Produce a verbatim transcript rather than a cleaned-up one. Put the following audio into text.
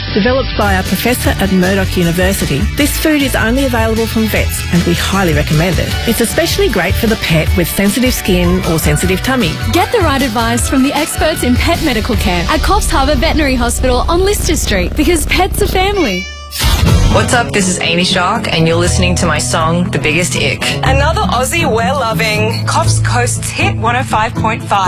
Developed by a professor at Murdoch University, this food is only available from vets and we highly recommend it. It's especially great for the pet with sensitive skin or sensitive tummy. Get the right advice from the experts in pet medical care at Coffs Harbour Veterinary Hospital on Lister Street, because pets are family. What's up, this is Amy Shark and you're listening to my song, The Biggest Ick. Another Aussie we're loving, Coffs Coast's hit one oh five point five.